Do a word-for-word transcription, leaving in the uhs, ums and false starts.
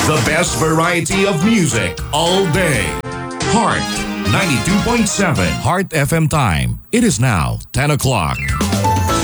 The best variety of music all day. Heart ninety-two point seven. Heart F M time. It is now ten o'clock.